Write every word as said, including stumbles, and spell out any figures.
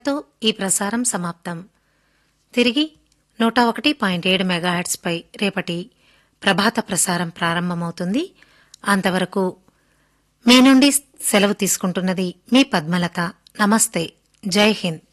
తో ఈ ప్రసారం సమాప్తం. తిరిగి నూట ఒకటి పాయింట్ ఏడు మెగాహెర్ట్జ్ పై రేపటి ప్రభాత ప్రసారం ప్రారంభమవుతుంది. అంతవరకు మీ నుండి సెలవు తీసుకుంటున్నది మీ పద్మలత. నమస్తే. జై హింద్.